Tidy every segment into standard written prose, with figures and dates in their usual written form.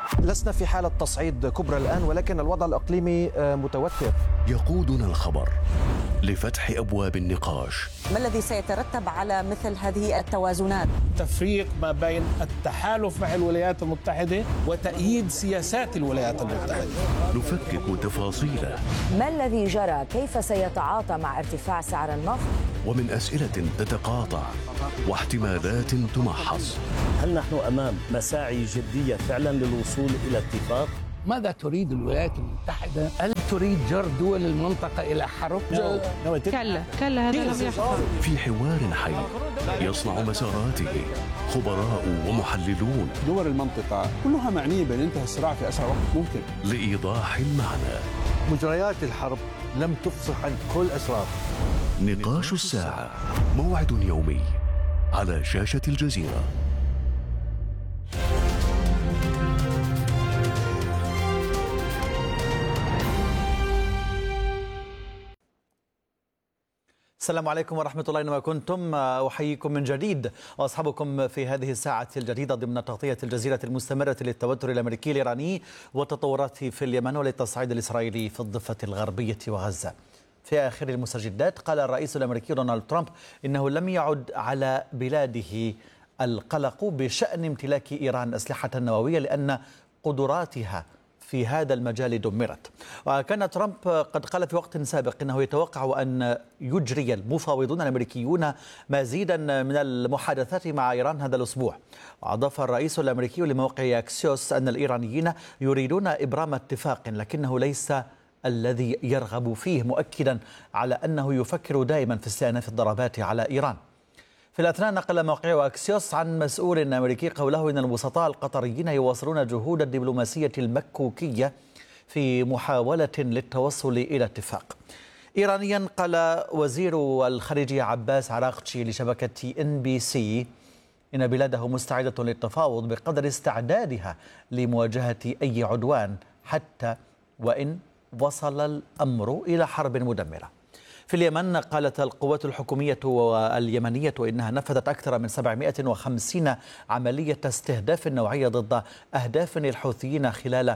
لسنا في حالة تصعيد كبرى الآن، ولكن الوضع الإقليمي متوتر. يقودنا الخبر لفتح أبواب النقاش. ما الذي سيترتب على مثل هذه التوازنات؟ تفريق ما بين التحالف مع الولايات المتحدة وتأييد سياسات الولايات المتحدة. نفكك تفاصيله. ما الذي جرى؟ كيف سيتعاطى مع ارتفاع سعر النفط؟ ومن أسئلة تتقاطع واحتمالات تمحص. هل نحن أمام مساعي جدية فعلا للوصول إلى اتفاق؟ ماذا تريد الولايات المتحدة؟ هل تريد جر دول المنطقة إلى حرب؟ كلا هذا لم يحصل. في حوار حي يصنع مساراته خبراء ومحللون. دول المنطقة كلها معنية بانتهاء الصراع في أسرع وقت ممكن. لإيضاح المعنى. مجريات الحرب لم تفصح عن كل أسرار. نقاش الساعة، موعد يومي على شاشة الجزيرة. السلام عليكم ورحمة الله أينما كنتم، أحييكم من جديد وأصحابكم في هذه الساعة الجديدة ضمن تغطية الجزيرة المستمرة للتوتر الأمريكي الإيراني والتطورات في اليمن وللتصعيد الإسرائيلي في الضفة الغربية وغزة. في آخر المستجدات قال الرئيس الأمريكي دونالد ترامب إنه لم يعد على بلاده القلق بشأن امتلاك إيران أسلحة نووية لأن قدراتها في هذا المجال دمرت. وكان ترامب قد قال في وقت سابق إنه يتوقع أن يجري المفاوضون الأمريكيون مزيدا من المحادثات مع إيران هذا الأسبوع. وأضاف الرئيس الأمريكي لموقع أكسيوس أن الإيرانيين يريدون إبرام اتفاق لكنه ليس الذي يرغب فيه، مؤكدا على أنه يفكر دائما في استئناف الضربات على إيران. في الأثناء نقل موقع أكسيوس عن مسؤول أمريكي قوله إن الوسطاء القطريين يواصلون جهود الدبلوماسية المكوكية في محاولة للتوصل إلى اتفاق. إيرانيا قال وزير الخارجية عباس عراقچي لشبكة NBC إن بلاده مستعدة للتفاوض بقدر استعدادها لمواجهة أي عدوان حتى وإن وصل الأمر إلى حرب مدمرة. في اليمن قالت القوات الحكومية واليمنية إنها نفذت أكثر من 750 عملية استهداف نوعية ضد أهداف الحوثيين خلال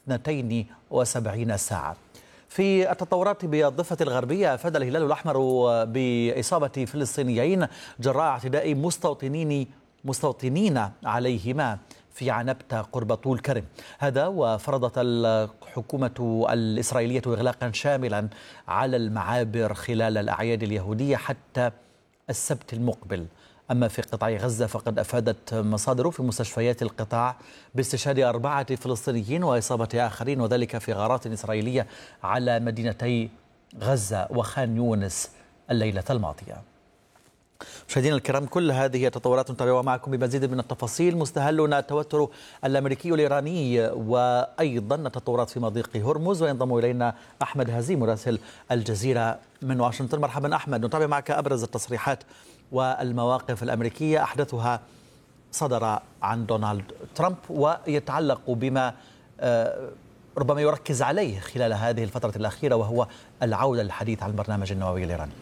72 ساعة. في التطورات بالضفة الغربية أفاد الهلال الأحمر بإصابة فلسطينيين جراء اعتداء مستوطنين عليهما في عنبتة قرب طول كرم. هذا وفرضت الحكومة الإسرائيلية إغلاقا شاملا على المعابر خلال الأعياد اليهودية حتى السبت المقبل. أما في قطاع غزة فقد أفادت مصادر في مستشفيات القطاع باستشهاد 4 فلسطينيين وإصابة آخرين، وذلك في غارات إسرائيلية على مدينتي غزة وخان يونس الليلة الماضية. مشاهدينا الكرام، كل هذه التطورات نتابعها معكم بمزيد من التفاصيل. مستهلنا التوتر الأمريكي الإيراني وأيضا التطورات في مضيق هرمز، وينضم إلينا أحمد هزيم مراسل الجزيرة من واشنطن. مرحبا أحمد، نتابع معك أبرز التصريحات والمواقف الأمريكية أحدثها صدر عن دونالد ترامب ويتعلق بما ربما يركز عليه خلال هذه الفترة الأخيرة، وهو العودة للحديث عن البرنامج النووي الإيراني.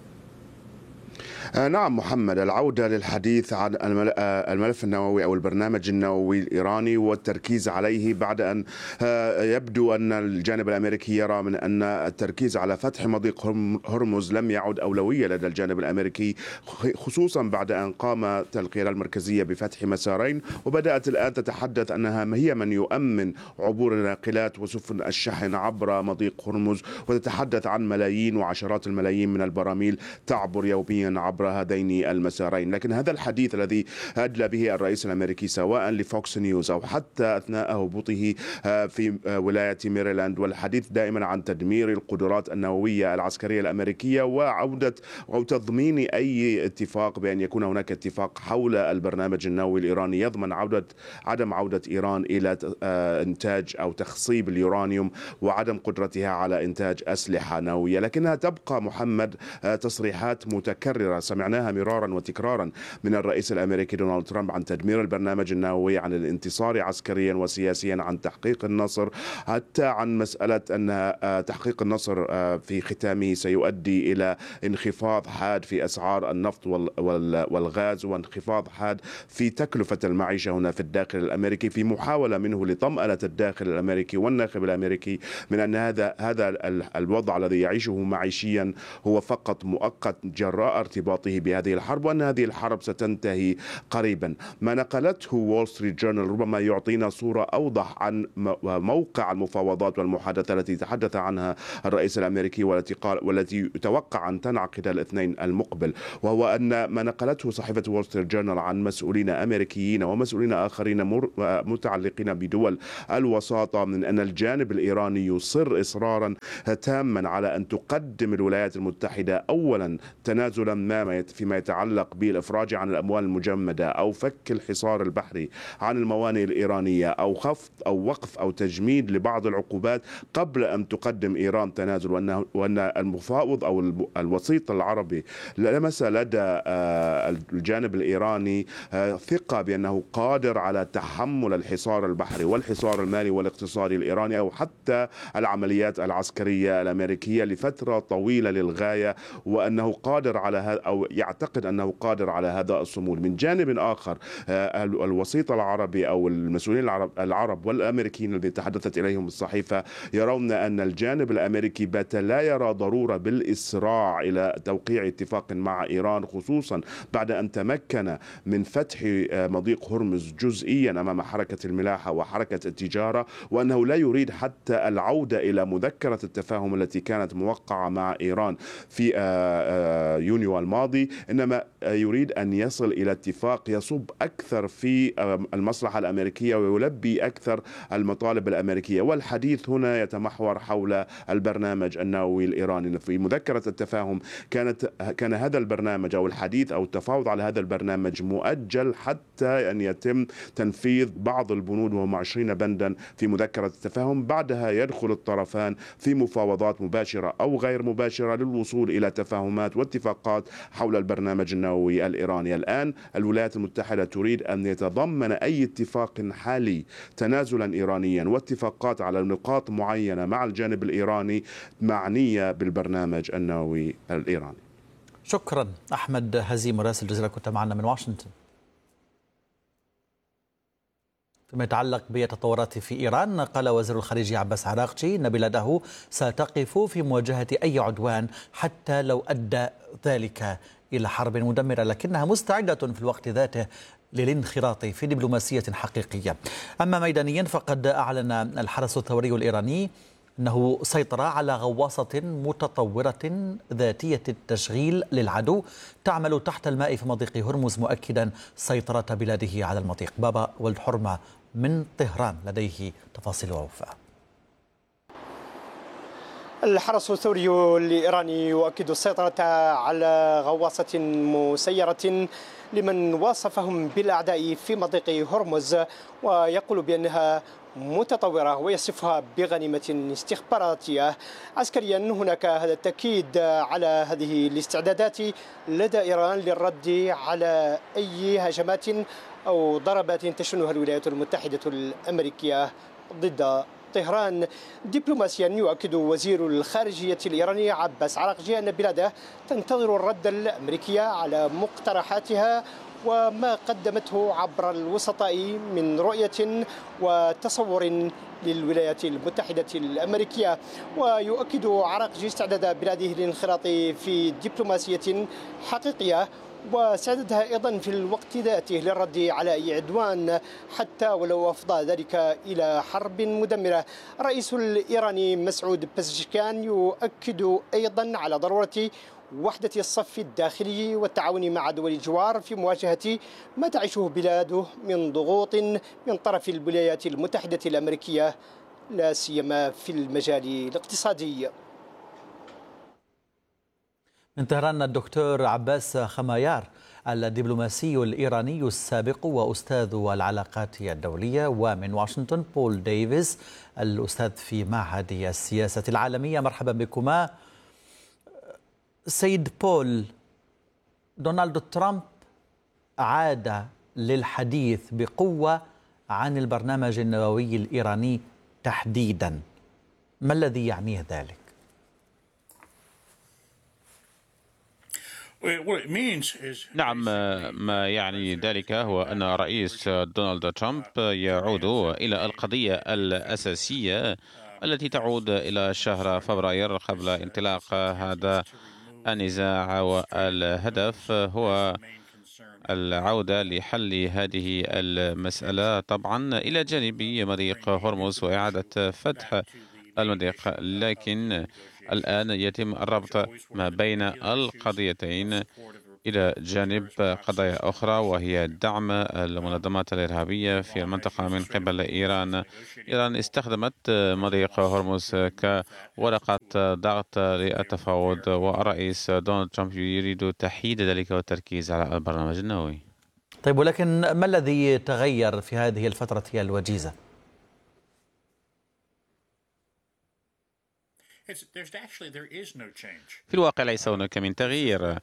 نعم محمد، العودة للحديث عن الملف النووي أو البرنامج النووي الإيراني والتركيز عليه بعد أن يبدو أن الجانب الأمريكي يرى من أن التركيز على فتح مضيق هرمز لم يعد أولوية لدى الجانب الأمريكي، خصوصا بعد أن قامت القيادة المركزية بفتح مسارين وبدأت الآن تتحدث أنها هي من يؤمن عبور الناقلات وسفن الشحن عبر مضيق هرمز، وتتحدث عن ملايين وعشرات الملايين من البراميل تعبر يوميا عبر هذين المسارين. لكن هذا الحديث الذي أدلى به الرئيس الأمريكي سواء لفوكس نيوز أو حتى أثناء هبوطه في ولاية ميريلاند، والحديث دائما عن تدمير القدرات النووية العسكرية الأمريكية وعودة أو تضمين أي اتفاق بأن يكون هناك اتفاق حول البرنامج النووي الإيراني يضمن عدم عودة إيران إلى إنتاج أو تخصيب اليورانيوم وعدم قدرتها على إنتاج أسلحة نووية. لكنها تبقى محمد تصريحات متكررة سمعناها مرارا وتكرارا من الرئيس الأمريكي دونالد ترامب عن تدمير البرنامج النووي، عن الانتصار عسكريا وسياسيا، عن تحقيق النصر، حتى عن مسألة أن تحقيق النصر في ختامه سيؤدي إلى انخفاض حاد في أسعار النفط والغاز، وانخفاض حاد في تكلفة المعيشة هنا في الداخل الأمريكي، في محاولة منه لطمأنة الداخل الأمريكي والناخب الأمريكي من أن هذا الوضع الذي يعيشه معيشيا هو فقط مؤقت جراء ارتباطه بهذه الحرب، وأن هذه الحرب ستنتهي قريبا. ما نقلته وول ستريت جورنال ربما يعطينا صورة أوضح عن موقع المفاوضات والمحادثة التي تحدث عنها الرئيس الأمريكي والتي يتوقع أن تنعقد الاثنين المقبل، وهو أن ما نقلته صحيفة وول ستريت جورنال عن مسؤولين أمريكيين ومسؤولين آخرين متعلقين بدول الوساطة من أن الجانب الإيراني يصر إصرارا تاما على أن تقدم الولايات المتحدة أولا تنازلا ما فيما يتعلق بالإفراج عن الأموال المجمدة أو فك الحصار البحري عن الموانئ الإيرانية أو خفض أو وقف أو تجميد لبعض العقوبات قبل أن تقدم إيران تنازل، وأن المفاوض أو الوسيط العربي لمس لدى الجانب الإيراني ثقة بأنه قادر على تحمل الحصار البحري والحصار المالي والاقتصادي الإيراني أو حتى العمليات العسكرية الأمريكية لفترة طويلة للغاية، وأنه قادر على هذا أو يعتقد أنه قادر على هذا الصمود. من جانب آخر الوسيط العربي أو المسؤولين العرب والأمريكيين الذين تحدثت إليهم الصحيفة يرون أن الجانب الأمريكي بات لا يرى ضرورة بالإسراع إلى توقيع اتفاق مع إيران، خصوصا بعد أن تمكن من فتح مضيق هرمز جزئيا أمام حركة الملاحة وحركة التجارة، وأنه لا يريد حتى العودة إلى مذكرة التفاهم التي كانت موقعة مع إيران في يونيو الماضي، إنما يريد أن يصل إلى اتفاق يصب أكثر في المصلحة الأمريكية ويلبي أكثر المطالب الأمريكية. والحديث هنا يتمحور حول البرنامج النووي الإيراني. في مذكرة التفاهم كان هذا البرنامج أو الحديث أو التفاوض على هذا البرنامج مؤجل حتى أن يتم تنفيذ بعض البنود، وهم 20 بندا في مذكرة التفاهم. بعدها يدخل الطرفان في مفاوضات مباشرة أو غير مباشرة للوصول إلى تفاهمات واتفاقات حول البرنامج النووي الإيراني. الآن الولايات المتحدة تريد أن يتضمن أي اتفاق حالي تنازلا إيرانيا واتفاقات على نقاط معينة مع الجانب الإيراني معنية بالبرنامج النووي الإيراني. شكرا أحمد هزيم مراسل الجزيرة، كنت معنا من واشنطن. فيما يتعلق بالتطورات في إيران، قال وزير الخارجية عباس عراقجي أن بلاده ستقف في مواجهة أي عدوان حتى لو أدى ذلك إلى حرب مدمرة، لكنها مستعدة في الوقت ذاته للانخراط في دبلوماسية حقيقية. أما ميدانيا فقد أعلن الحرس الثوري الإيراني أنه سيطر على غواصة متطورة ذاتية التشغيل للعدو تعمل تحت الماء في مضيق هرمز، مؤكدا سيطرة بلاده على المضيق. بابا ولد حرمة من طهران لديه تفاصيل ووفاء. الحرس الثوري الإيراني يؤكد السيطرة على غواصة مسيرة لمن وصفهم بالأعداء في مضيق هرمز، ويقول بأنها متطورة ويصفها بغنيمة استخباراتية. عسكريا هناك هذا التأكيد على هذه الاستعدادات لدى إيران للرد على أي هجمات أو ضربات تشنها الولايات المتحدة الأمريكية ضد طهران. دبلوماسيا يؤكد وزير الخارجية الإيراني عباس عراقجي أن بلاده تنتظر الرد الأمريكي على مقترحاتها وما قدمته عبر الوسطاء من رؤية وتصور للولايات المتحدة الأمريكية. ويؤكد عراقجي استعداد بلاده للانخراط في دبلوماسية حقيقية وسعدتها أيضا في الوقت ذاته للرد على أي عدوان حتى ولو أفضى ذلك إلى حرب مدمرة. الرئيس الإيراني مسعود بزشكيان يؤكد أيضا على ضرورة وحدة الصف الداخلي والتعاون مع دول الجوار في مواجهة ما تعيشه بلاده من ضغوط من طرف الولايات المتحدة الأمريكية لا سيما في المجال الاقتصادي. من طهران الدكتور عباس خمايار الدبلوماسي الإيراني السابق وأستاذ العلاقات الدولية، ومن واشنطن بول ديفيز الأستاذ في معهد السياسة العالمية. مرحبا بكما. سيد بول، دونالد ترامب عاد للحديث بقوة عن البرنامج النووي الإيراني تحديدا، ما الذي يعنيه ذلك؟ نعم، ما يعني ذلك هو أن الرئيس دونالد ترامب يعود إلى القضية الأساسية التي تعود إلى شهر فبراير قبل انطلاق هذا النزاع، والهدف هو العودة لحل هذه المسألة طبعا إلى جانب مضيق هرمز وإعادة فتح المضيق. لكن الآن يتم الربط ما بين القضيتين إلى جانب قضايا أخرى، وهي دعم المنظمات الإرهابية في المنطقة من قبل إيران. إيران استخدمت مضيق هرمز كورقة ضغط للتفاوض، والرئيس دونالد ترامب يريد تحييد ذلك والتركيز على البرنامج النووي. طيب، ولكن ما الذي تغير في هذه الفترة الوجيزة؟ في الواقع ليس هناك من تغيير.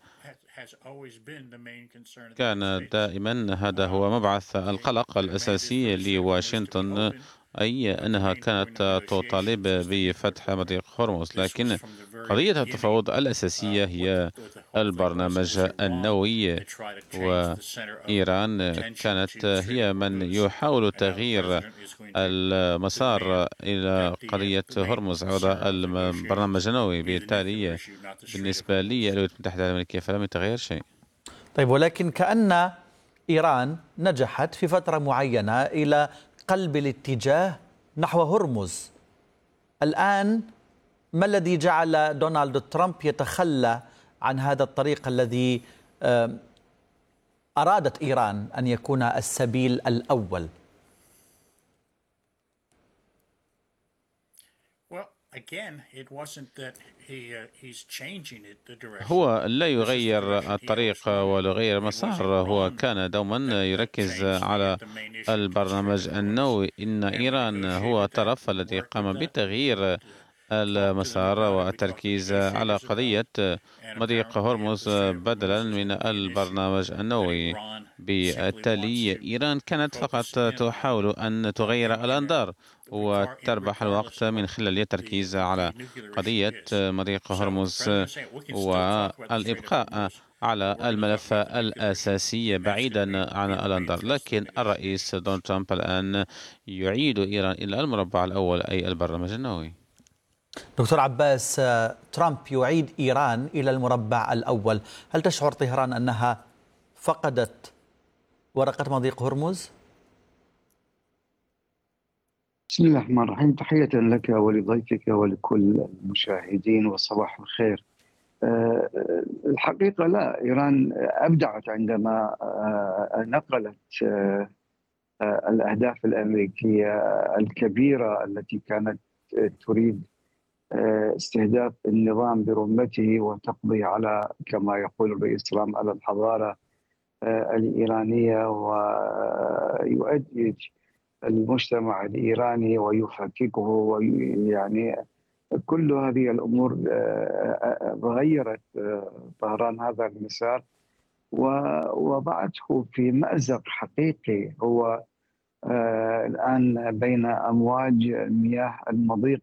كان دائما هذا هو مبعث القلق الأساسي لواشنطن، أي أنها كانت تطالب بفتح مضيق هرمز، لكن قضية التفاوض الأساسية هي البرنامج النووي، وإيران كانت هي من يحاول تغيير المسار إلى قضية هرمز عبر البرنامج النووي. بالتالي بالنسبة لي الولايات المتحدة الأمريكية فلم يتغير شيء. طيب، ولكن كأن إيران نجحت في فترة معينة إلى قلب الاتجاه نحو هرمز. الآن ما الذي جعل دونالد ترامب يتخلى عن هذا الطريق الذي أرادت إيران أن يكون السبيل الأول؟ هو لا يغير الطريق ولا يغير المسار، هو كان دوما يركز على البرنامج النووي. إن إيران هو الطرف الذي قام بتغيير المسار والتركيز على قضية مضيق هرمز بدلا من البرنامج النووي. بالتالي إيران كانت فقط تحاول أن تغير الأنظار وتربح الوقت من خلال التركيز على قضية مضيق هرمز والإبقاء على الملف الأساسي بعيدا عن الأنظار. لكن الرئيس دونالد ترامب الآن يعيد إيران إلى المربع الأول، أي البرنامج النووي. دكتور عباس، ترامب يعيد إيران إلى المربع الأول، هل تشعر طهران أنها فقدت ورقة مضيق هرمز؟ بسم الله الرحمن الرحيم، تحية لك ولضيفك ولكل المشاهدين وصباح الخير. الحقيقة لا، إيران أبدعت عندما نقلت الأهداف الأمريكية الكبيرة التي كانت تريد استهداف النظام برمته وتقضي على، كما يقول الرئيس ترامب، على الحضارة الإيرانية، ويؤدج المجتمع الإيراني ويفككه، ويعني كل هذه الأمور غيرت طهران هذا المسار ووضعته في مأزق حقيقي. هو الآن بين أمواج مياه المضيق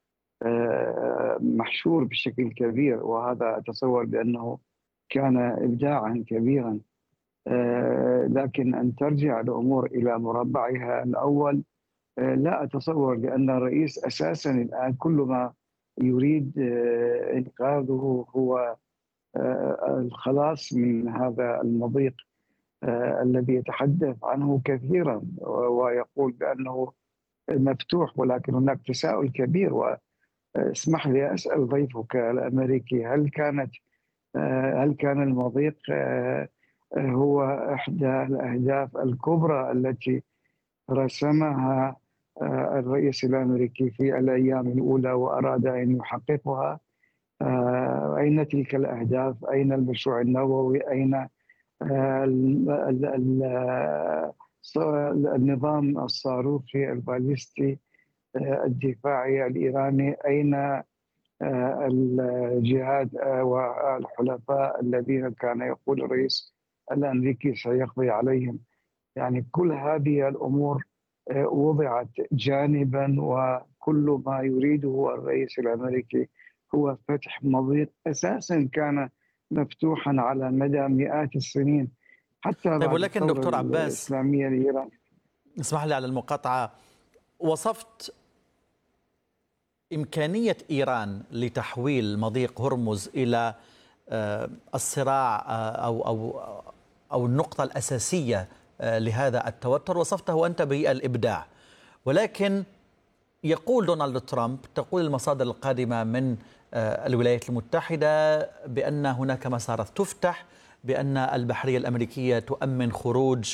محشور بشكل كبير، وهذا أتصور بأنه كان إبداعا كبيرا. لكن أن ترجع الأمور إلى مربعها الأول لا أتصور، لأن الرئيس أساسا الآن كل ما يريد إنقاذه هو الخلاص من هذا المضيق الذي يتحدث عنه كثيرا ويقول بأنه مفتوح، ولكن هناك تساؤل كبير. واسمح لي أسأل ضيفك الأمريكي، هل كان المضيق هو إحدى الأهداف الكبرى التي رسمها الرئيس الأمريكي في الأيام الأولى وأراد أن يحققها؟ أين تلك الأهداف؟ أين المشروع النووي؟ أين النظام الصاروخي الباليستي الدفاعي الإيراني؟ أين الجهاد والحلفاء الذين كان يقول الرئيس الأمريكي سيقضي عليهم. يعني كل هذه الأمور وضعت جانبا، وكل ما يريده الرئيس الأمريكي هو فتح مضيق أساسا كان مفتوحا على مدى مئات السنين حتى طيب، ولكن دكتور عباس الإسلامية لإيران. اسمح لي على المقاطعة. وصفت إمكانية إيران لتحويل مضيق هرمز إلى الصراع أو النقطة الأساسية لهذا التوتر، وصفته أنت بالإبداع. ولكن يقول دونالد ترامب، تقول المصادر القادمة من الولايات المتحدة بأن هناك مسارات تفتح، بأن البحرية الأمريكية تؤمن خروج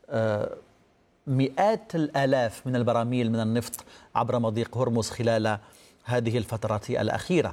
مئات الآلاف من البراميل من النفط عبر مضيق هرمز خلال هذه الفترات الأخيرة.